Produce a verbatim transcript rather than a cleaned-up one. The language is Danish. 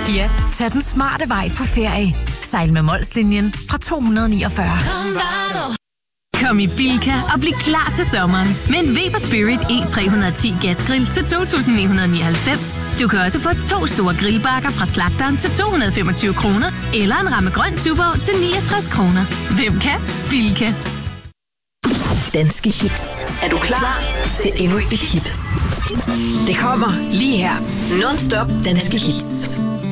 Ja, tag den smarte vej på ferie. Sejl med Molslinjen fra to hundrede niogfyrre. Kom i Bilka og bliv klar til sommeren med en Weber Spirit E tre hundrede og ti gasgrill til to tusind ni hundrede nioghalvfems. Du kan også få to store grillbakker fra slagteren til to hundrede og femogtyve kroner, eller en ramme grøn tuborg til niogtres kroner. Hvem kan? Bilka. Danske hits. Er du klar til endnu et hit? Det kommer lige her. Non-stop danske hits.